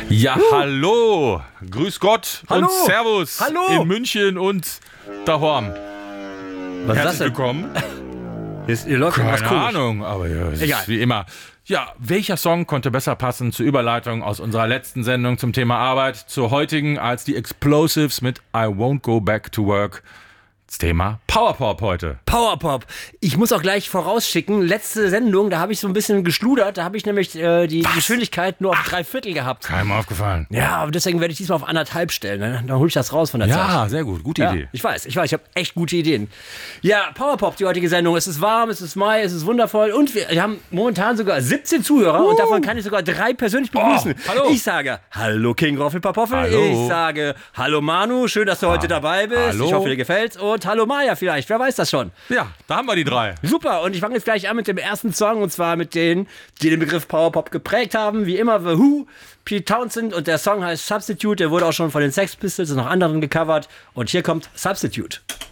Ja, hallo, grüß Gott Hallo. und Servus Hallo. in München und daheim. Was ist das Herzlich denn? willkommen. Hier läuft irgendwas Keine komisch. Ahnung, aber ja, es Egal. ist wie immer. Ja, welcher Song konnte besser passen zur Überleitung aus unserer letzten Sendung zum Thema Arbeit zur heutigen als die Explosives mit I Won't Go Back to Work? Das Thema Powerpop heute. Powerpop. Ich muss auch gleich vorausschicken, letzte Sendung, da habe ich so ein bisschen geschludert, da habe ich nämlich die Geschwindigkeit nur auf 3/4 gehabt. Keinem aufgefallen. Ja, aber deswegen werde ich diesmal auf 1,5 stellen. Ne? Dann hole ich das raus von der Zeit. Ja, sehr gut, gute Ja, Idee. ich weiß, ich habe echt gute Ideen. Ja, Powerpop, die heutige Sendung. Es ist warm, es ist Mai, es ist wundervoll und wir haben momentan sogar 17 Zuhörer und davon kann ich sogar 3 persönlich begrüßen. hallo. Ich sage Hallo King Roffelpapoffel, Hallo. ich sage Hallo Manu, schön, dass du heute dabei bist. hallo. Ich hoffe, dir gefällt's und Hallo Maya vielleicht, wer weiß das schon. Ja, da haben wir die 3. Super, und ich fange jetzt gleich an mit dem ersten Song, und zwar mit denen, die den Begriff Powerpop geprägt haben. Wie immer The Who, Pete Townsend, und der Song heißt Substitute. Der wurde auch schon von den Sex Pistols und noch anderen gecovert. Und hier kommt Substitute.